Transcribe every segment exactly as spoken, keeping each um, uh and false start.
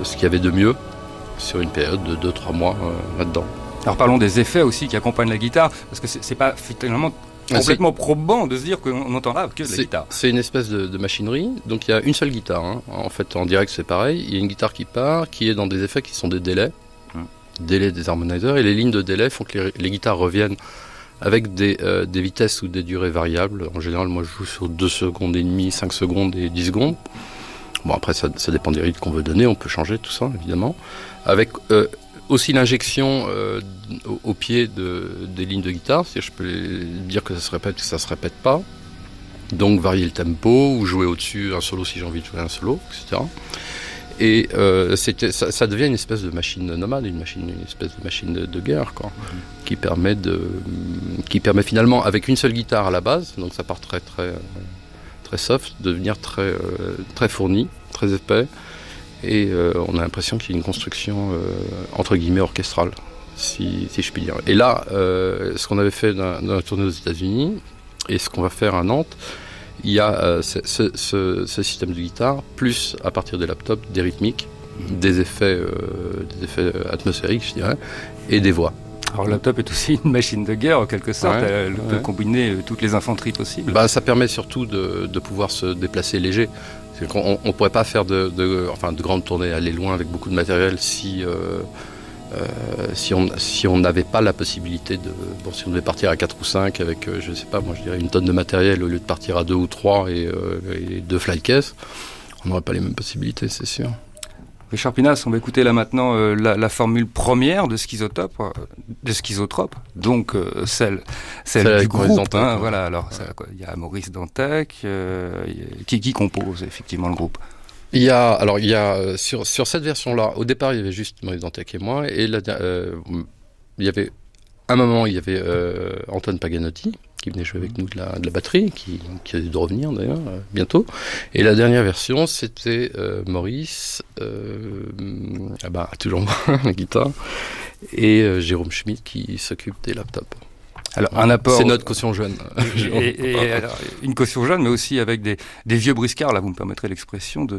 ce qu'il y avait de mieux sur une période de deux trois mois euh, là-dedans. Alors parlons des effets aussi qui accompagnent la guitare, parce que c'est, c'est pas finalement complètement ah, probant de se dire qu'on n'entendra que de la c'est, guitare. C'est une espèce de, de machinerie, donc il y a une seule guitare. Hein. En fait, en direct, c'est pareil. Il y a une guitare qui part, qui est dans des effets qui sont des délais, hum. délais des harmonisers, et les lignes de délai font que les, les guitares reviennent avec des, euh, des vitesses ou des durées variables. En général, moi, je joue sur deux secondes et demie, cinq secondes et dix secondes. Bon, après, ça, ça dépend des rythmes qu'on veut donner. On peut changer tout ça, évidemment. Avec euh, aussi l'injection euh, au, au pied de, des lignes de guitare. C'est-à-dire, je peux les dire que ça se répète, que ça se répète pas. Donc, varier le tempo ou jouer au-dessus un solo si j'ai envie de jouer un solo, et cetera. Et euh, c'était, ça, ça devient une espèce de machine nomade, une machine, une espèce de machine de, de guerre, quoi, mmh. qui permet de, qui permet finalement, avec une seule guitare à la base, donc ça part très très très soft, de devenir très euh, très fourni, très épais, et euh, on a l'impression qu'il y a une construction euh, entre guillemets orchestrale, si, si je puis dire. Et là, euh, ce qu'on avait fait dans, dans la tournée aux États-Unis et ce qu'on va faire à Nantes, il y a euh, ce, ce, ce, ce système de guitare, plus à partir des laptops, des rythmiques, des effets, euh, des effets atmosphériques, je dirais, et des voix. Alors le laptop est aussi une machine de guerre en quelque sorte, ouais, elle ouais. peut combiner toutes les infanteries possibles. Bah, ça permet surtout de, de pouvoir se déplacer léger. C'est qu'on ne pourrait pas faire de, de, enfin, de grandes tournées, aller loin avec beaucoup de matériel si... Euh, Euh, si on si on n'avait pas la possibilité de bon, si on devait partir à quatre ou cinq avec euh, je sais pas moi je dirais une tonne de matériel au lieu de partir à deux ou trois et, euh, et deux fly cases, on n'aurait pas les mêmes possibilités, c'est sûr. Richard Pinas, on va écouter là maintenant euh, la, la formule première de Schizotrope, euh, de Schizotrope, donc euh, celle celle, celle du groupe. Dantec, hein, ouais. Voilà, alors il y a Maurice Dantec euh, qui qui compose effectivement le groupe. Il y a, alors il y a sur sur cette version-là, au départ il y avait juste Maurice Dantec et moi, et là, euh, il y avait un moment il y avait euh, Antoine Paganotti qui venait jouer avec nous de la de la batterie, qui qui a dû revenir d'ailleurs euh, bientôt. Et la dernière version c'était euh, Maurice, euh, ah bah toujours moi la guitare, et euh, Jérôme Schmitt qui s'occupe des laptops. Alors, un apport. C'est notre caution jeune. Et, et, et alors, une caution jeune, mais aussi avec des, des vieux briscards, là, vous me permettrez l'expression, de,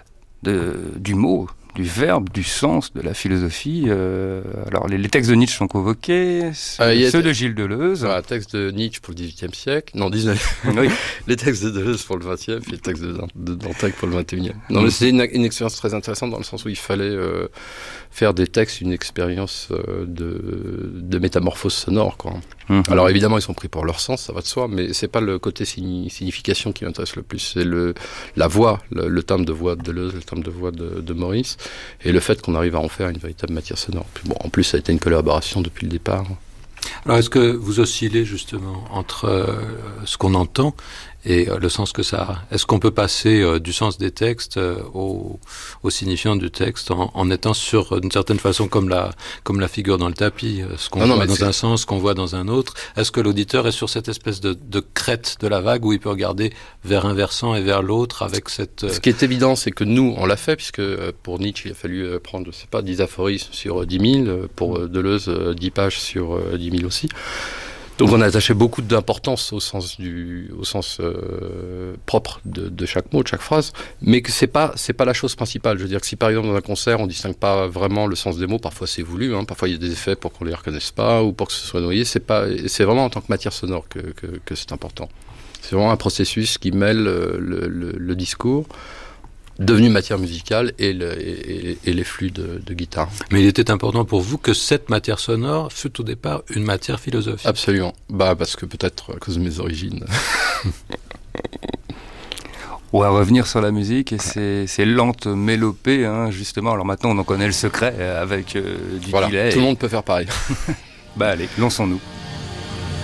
de, du mot, du verbe, du sens, de la philosophie. Euh, alors, les, les textes de Nietzsche sont convoqués, ceux, euh, ceux de Gilles Deleuze. Voilà, texte de Nietzsche pour le dix-huitième siècle. Non, dix-neuvième. Oui. Les textes de Deleuze pour le vingtième, puis les textes de, de Dantec pour le vingt et unième. Non, mais c'était une, une expérience très intéressante dans le sens où il fallait euh, faire des textes, une expérience euh, de, de métamorphose sonore, quoi. Mmh. Alors évidemment, ils sont pris pour leur sens, ça va de soi, mais c'est pas le côté signi- signification qui m'intéresse le plus, c'est le la voix, le, le timbre de voix de Deleuze, le timbre de voix de, de Maurice, et le fait qu'on arrive à en faire une véritable matière sonore. Puis bon, en plus, ça a été une collaboration depuis le départ. Alors, est-ce que vous oscillez justement entre euh, ce qu'on entend et euh, le sens que ça a ? Est-ce qu'on peut passer euh, du sens des textes euh, au, au signifiant du texte en, en étant sur une certaine façon comme la comme la figure dans le tapis, euh, ce qu'on non, voit non, dans c'est... un sens, ce qu'on voit dans un autre ? Est-ce que l'auditeur est sur cette espèce de, de crête de la vague où il peut regarder vers un versant et vers l'autre avec cette... Euh... Ce qui est évident, c'est que nous, on l'a fait, puisque euh, pour Nietzsche, il a fallu euh, prendre, je sais pas, dix aphorismes sur euh, dix mille, euh, pour euh, Deleuze, euh, dix pages sur euh, dix mille aussi. Donc on a attaché beaucoup d'importance au sens du, au sens euh, propre de, de chaque mot, de chaque phrase, mais que c'est pas, c'est pas la chose principale. Je veux dire que si par exemple dans un concert on distingue pas vraiment le sens des mots, parfois c'est voulu, hein, parfois il y a des effets pour qu'on les reconnaisse pas ou pour que ce soit noyé. C'est pas, c'est vraiment en tant que matière sonore que, que, que c'est important. C'est vraiment un processus qui mêle le, le, le discours devenu matière musicale et, le, et, et les flux de, de guitare. Mais il était important pour vous que cette matière sonore fût au départ une matière philosophique. Absolument. Bah, parce que peut-être à cause de mes origines. On va revenir sur la musique et ces, ces lentes mélopées, hein, justement. Alors maintenant, on en connaît le secret avec euh, du voilà, delay. Tout le monde peut faire pareil. Bah allez, lançons-nous.